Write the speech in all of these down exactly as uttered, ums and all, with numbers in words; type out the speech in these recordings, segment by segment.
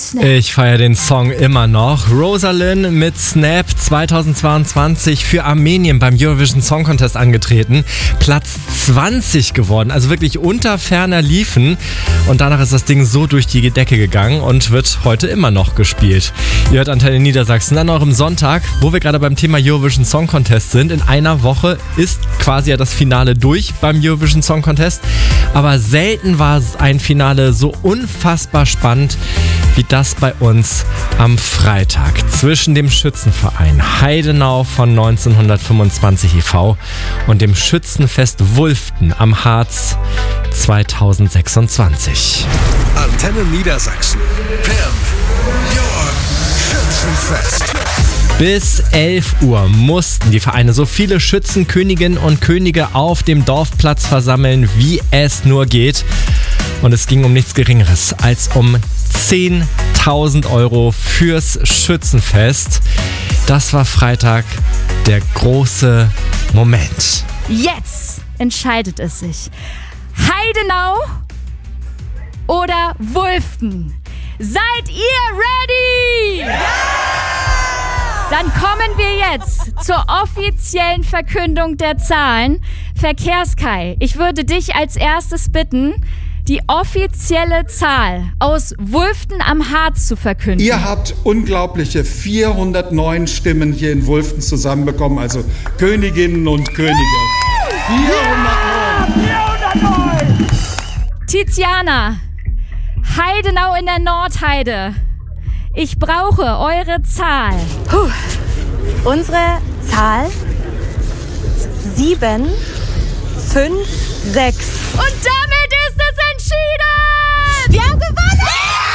Snap. Ich feiere den Song immer noch. Rosalind mit Snap zweitausendzweiundzwanzig für Armenien beim Eurovision Song Contest angetreten. Platz zwanzig geworden, also wirklich unter ferner Liefen. Und danach ist das Ding so durch die Decke gegangen und wird heute immer noch gespielt. Ihr hört Antenne Niedersachsen an eurem Sonntag, wo wir gerade beim Thema Eurovision Song Contest sind. In einer Woche ist quasi ja das Finale durch beim Eurovision Song Contest. Aber selten war ein Finale so unfassbar spannend wie das bei uns am Freitag zwischen dem Schützenverein Heidenau von neunzehnhundertfünfundzwanzig e V und dem Schützenfest Wulften am Harz zweitausendsechsundzwanzig. Antenne Niedersachsen. Pimp Your Schützenfest. Bis elf Uhr mussten die Vereine so viele Schützenköniginnen und Könige auf dem Dorfplatz versammeln, wie es nur geht. Und es ging um nichts Geringeres als um zehntausend Euro fürs Schützenfest. Das war Freitag der große Moment. Jetzt entscheidet es sich. Heidenau oder Wulften? Seid ihr ready? Ja! Dann kommen wir jetzt zur offiziellen Verkündung der Zahlen. Verkehrskai, ich würde dich als erstes bitten, die offizielle Zahl aus Wulften am Harz zu verkünden. Ihr habt unglaubliche vierhundertneun Stimmen hier in Wulften zusammenbekommen, also Königinnen und Könige. vierhundertneun! vierhundertneun! Tiziana, Heidenau in der Nordheide. Ich brauche eure Zahl. Puh. Unsere Zahl sieben, fünf, sechs. Und damit ist es entschieden! Wir haben gewonnen!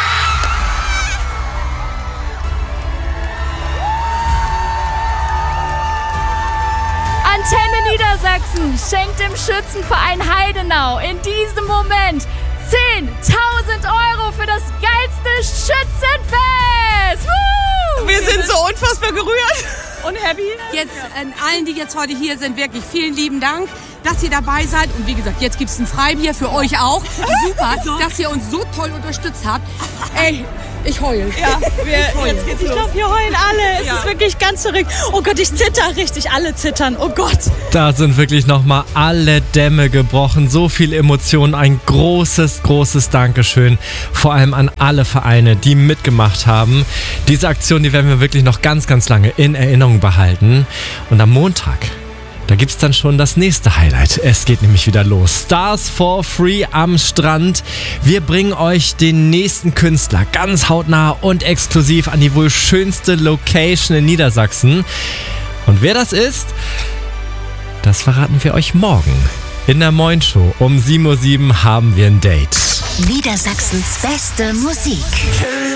Antenne Niedersachsen schenkt dem Schützenverein Heidenau in diesem Moment zehntausend Euro für das geilste Schützenfest! Woo! Wir sind so unfassbar gerührt und happy. Jetzt an allen, die jetzt heute hier sind, wirklich vielen lieben Dank, dass ihr dabei seid. Und wie gesagt, jetzt gibt es ein Freibier für euch auch. Super, dass ihr uns so toll unterstützt habt. Ey, ich heul. Ja, wir, ich heul. Jetzt geht's los. Ich glaube, wir heulen alle. Es ja. ist wirklich ganz verrückt. Oh Gott, ich zitter richtig. Alle zittern. Oh Gott. Da sind wirklich nochmal alle Dämme gebrochen. So viel Emotionen. Ein großes, großes Dankeschön. Vor allem an alle Vereine, die mitgemacht haben. Diese Aktion, die werden wir wirklich noch ganz, ganz lange in Erinnerung behalten. Und am Montag, da gibt's dann schon das nächste Highlight. Es geht nämlich wieder los. Stars for Free am Strand. Wir bringen euch den nächsten Künstler ganz hautnah und exklusiv an die wohl schönste Location in Niedersachsen. Und wer das ist, das verraten wir euch morgen. In der Moin Show um sieben Uhr sieben haben wir ein Date. Niedersachsens beste Musik.